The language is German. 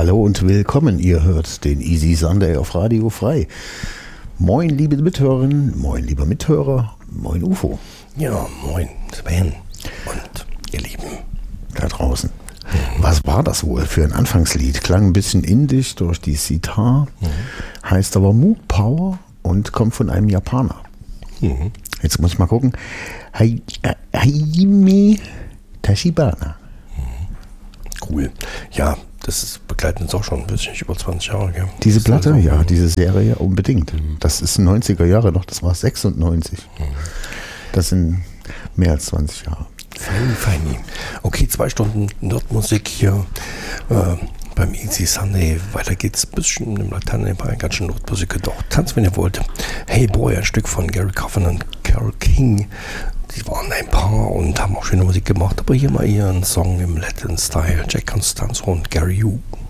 Hallo und willkommen, ihr hört den Easy Sunday auf Radio Frei. Moin liebe Mithörerinnen, moin lieber Mithörer, moin UFO. Ja, moin Sven und ihr Lieben da draußen. Was war das wohl für ein Anfangslied? Klang ein bisschen indisch durch die Sitar, heißt aber Moog Power und kommt von einem Japaner. Jetzt muss ich mal gucken. Hajime Tachibana. Cool. Ja, das begleitet uns auch schon ein bisschen über 20 Jahre. Gell? Diese Platte, also, ja, diese Serie unbedingt. Das ist 90er Jahre noch, das war 96. Das sind mehr als 20 Jahre. Feini. Okay, 2 Stunden Nerdmusik hier beim Easy Sunday. Weiter geht's ein bisschen im Lateinamerikanischen ganz schön Nerdmusik. Doch, tanzt, wenn ihr wollt. Hey Boy, ein Stück von Gary Coffin und Carole King. Die waren ein Paar und haben auch schöne Musik gemacht. Aber hier mal ihren Song im Latin-Style. Jack Constanzo und Gary U.